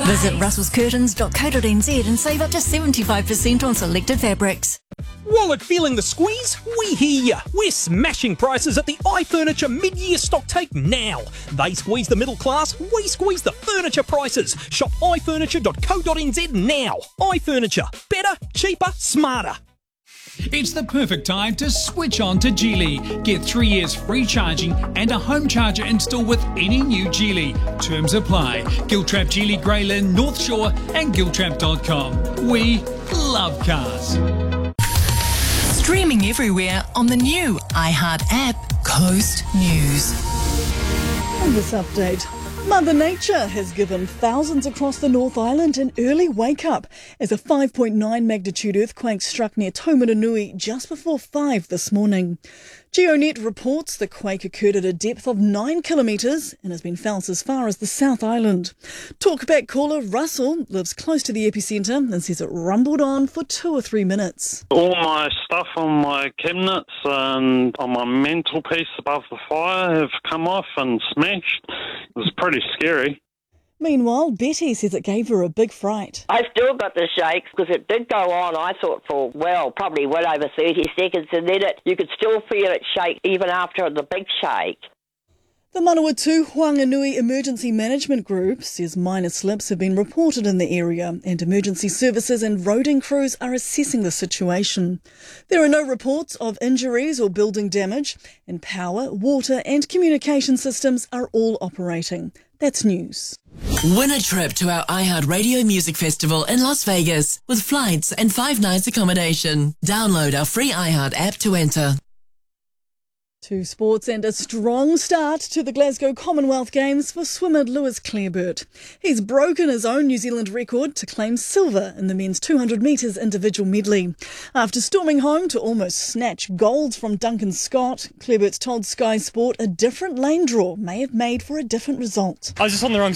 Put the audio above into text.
Visit russellscurtains.co.nz and save up to 75% on selected fabrics. Wallet feeling the squeeze? We hear ya. We're smashing prices at the iFurniture mid-year stock take now. They squeeze the middle class, we squeeze the furniture prices. Shop ifurniture.co.nz now. iFurniture. Better, cheaper, smarter. It's the perfect time to switch on to Geely. Get 3 years free charging and a home charger installed with any new Geely. Terms apply. Giltrap Geely Greylyn, North Shore and Giltrap.com. We love cars. Streaming everywhere on the new iHeart app, Coast News. On this update, Mother Nature has given thousands across the North Island an early wake-up as a 5.9 magnitude earthquake struck near Taumarunui just before 5 this morning. GeoNet reports the quake occurred at a depth of 9 kilometres and has been felt as far as the South Island. Talkback caller Russell lives close to the epicentre and says it rumbled on for 2 or 3 minutes. All my stuff on my cabinets and on my mantelpiece above the fire have come off and smashed. It was pretty scary. Meanwhile, Betty says it gave her a big fright. I still got the shakes because it did go on, I thought, for, probably well over 30 seconds, and then you could still feel it shake even after the big shake. The Manawatu Huanganui Emergency Management Group says minor slips have been reported in the area and emergency services and roading crews are assessing the situation. There are no reports of injuries or building damage, and power, water and communication systems are all operating. That's news. Win a trip to our iHeart Radio Music Festival in Las Vegas with flights and 5 nights accommodation. Download our free iHeart app to enter. To sports and a strong start to the Glasgow Commonwealth Games for swimmer Lewis Clareburt. He's broken his own New Zealand record to claim silver in the men's 200 metres individual medley. After storming home to almost snatch gold from Duncan Scott, Clareburt's told Sky Sport a different lane draw may have made for a different result. I was just on the wrong